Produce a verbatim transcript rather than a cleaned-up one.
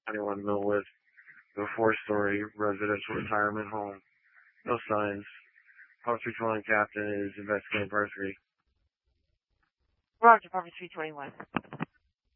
twenty-one Millwood, a four-story residential retirement home. No signs. Part three twenty-one captain is investigating part three. Roger, Part three twenty-one.